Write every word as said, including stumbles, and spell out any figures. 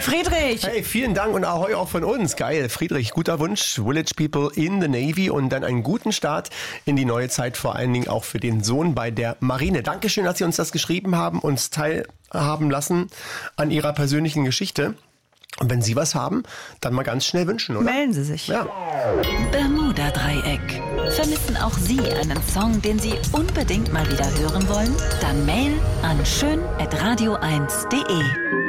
Friedrich! Hey, vielen Dank und Ahoi auch von uns. Geil. Friedrich, guter Wunsch. Village People in the Navy und dann einen guten Start in die neue Zeit, vor allen Dingen auch für den Sohn bei der Marine. Dankeschön, dass Sie uns das geschrieben haben, uns teilhaben lassen an Ihrer persönlichen Geschichte. Und wenn Sie was haben, dann mal ganz schnell wünschen, oder? Melden Sie sich. Ja. Bermuda-Dreieck. Vermissen auch Sie einen Song, den Sie unbedingt mal wieder hören wollen? Dann Mail an schön at radio eins punkt de.